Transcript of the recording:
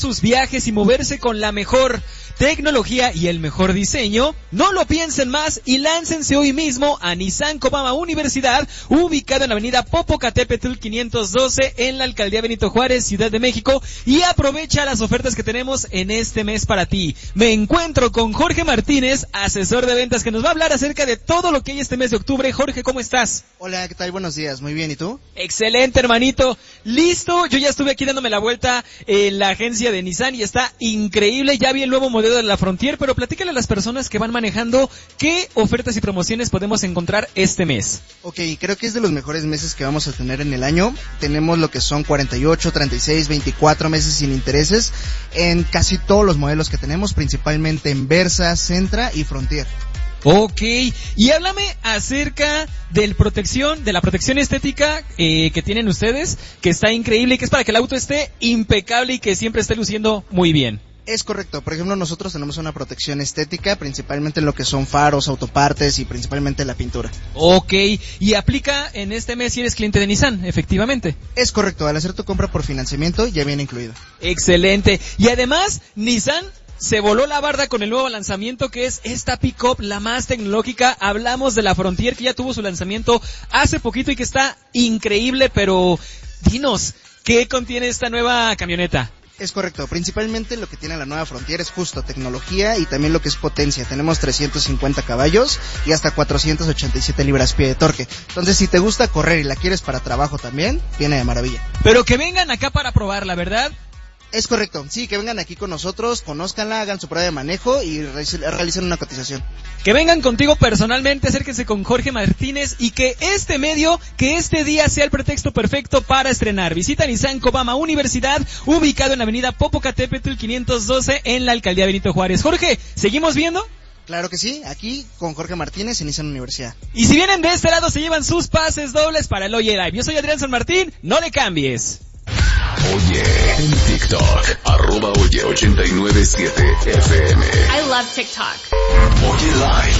sus viajes y moverse con la mejor tecnología y el mejor diseño, no lo piensen más y láncense hoy mismo a Nissan Cobama Universidad, ubicado en la avenida Popocatépetl 512 en la alcaldía Benito Juárez, Ciudad de México, y aprovecha las ofertas que tenemos en este mes para ti. Me encuentro con Jorge Martínez, asesor de ventas, que nos va a hablar acerca de todo lo que hay este mes de octubre. Jorge, ¿cómo estás? Hola, ¿qué tal? Buenos días, muy bien, ¿y tú? Excelente, hermanito. Listo, yo ya estuve aquí dándome la vuelta en la agencia de Nissan y está increíble. Ya vi el nuevo modelo de la Frontier, pero platícale a las personas que van manejando qué ofertas y promociones podemos encontrar este mes. Ok, creo que es de los mejores meses que vamos a tener en el año. Tenemos lo que son 48, 36, 24 meses sin intereses en casi todos los modelos que tenemos, principalmente en Versa, Sentra y Frontier. Ok, y háblame acerca de la protección estética que tienen ustedes, que está increíble y que es para que el auto esté impecable y que siempre esté luciendo muy bien. Es correcto, por ejemplo nosotros tenemos una protección estética, principalmente en lo que son faros, autopartes y principalmente la pintura. Ok, y aplica en este mes si eres cliente de Nissan, efectivamente. Es correcto, al hacer tu compra por financiamiento ya viene incluido. Excelente, y además Nissan se voló la barda con el nuevo lanzamiento que es esta pick-up, la más tecnológica. Hablamos de la Frontier que ya tuvo su lanzamiento hace poquito y que está increíble, pero dinos, ¿qué contiene esta nueva camioneta? Es correcto, principalmente lo que tiene la nueva Frontier es justo tecnología y también lo que es potencia. Tenemos 350 caballos y hasta 487 libras-pie de torque. Entonces, si te gusta correr y la quieres para trabajo también, viene de maravilla. Pero que vengan acá para probarla, ¿verdad? Es correcto, sí, que vengan aquí con nosotros, conózcanla, hagan su prueba de manejo y realicen una cotización. Que vengan contigo personalmente, acérquense con Jorge Martínez y que este día sea el pretexto perfecto para estrenar. Visita Nissan Cobama Universidad, ubicado en la avenida Popocatépetl 512 en la alcaldía Benito Juárez. Jorge, ¿seguimos viendo? Claro que sí, aquí con Jorge Martínez en Nissan Universidad. Y si vienen de este lado se llevan sus pases dobles para el Oye Live. Yo soy Adrián San Martín, no le cambies. Oye en TikTok, @Oye897FM. I love TikTok. Oye Live.